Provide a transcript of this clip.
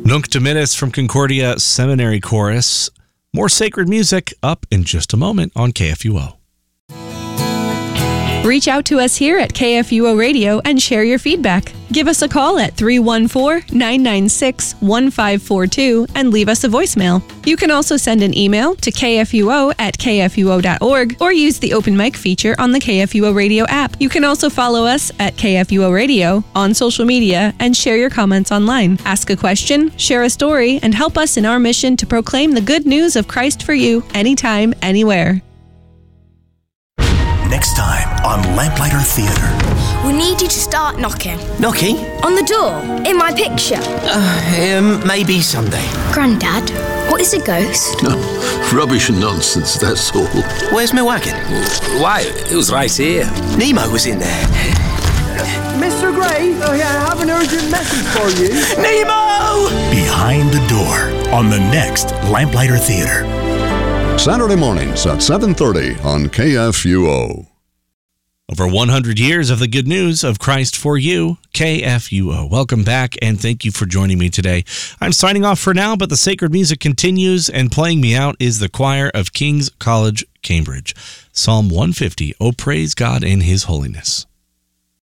Nunc Dimittis from Concordia Seminary Chorus. More sacred music up in just a moment on KFUO. Reach out to us here at KFUO Radio and share your feedback. Give us a call at 314-996-1542 and leave us a voicemail. You can also send an email to kfuo@kfuo.org or use the open mic feature on the KFUO Radio app. You can also follow us at KFUO Radio on social media and share your comments online. Ask a question, share a story, and help us in our mission to proclaim the good news of Christ for you anytime, anywhere. Next time on Lamplighter Theatre. We need you to start knocking. Knocking? On the door, in my picture. Maybe someday. Grandad, what is a ghost? No, rubbish and nonsense, that's all. Where's my wagon? Why, it was right here. Nemo was in there. Mr. Gray, I have an urgent message for you. Nemo! Behind the Door on the next Lamplighter Theatre. Saturday mornings at 7:30 on KFUO. Over 100 years of the good news of Christ for you, KFUO. Welcome back, and thank you for joining me today. I'm signing off for now, but the sacred music continues, and playing me out is the choir of King's College, Cambridge. Psalm 150, Oh, praise God in His holiness.